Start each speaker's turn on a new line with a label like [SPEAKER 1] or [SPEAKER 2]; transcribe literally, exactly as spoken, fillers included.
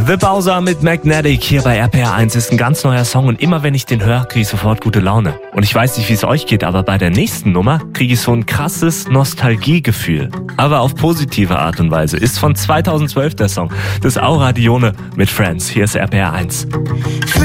[SPEAKER 1] The Bowser mit Magnetic hier bei R P R eins ist ein ganz neuer Song und immer wenn ich den höre, kriege ich sofort gute Laune. Und ich weiß nicht, wie es euch geht, aber bei der nächsten Nummer kriege ich so ein krasses Nostalgiegefühl. Aber auf positive Art und Weise. Ist von zweitausendzwölf der Song. Das Aura Dione mit Friends. Hier ist R P R eins.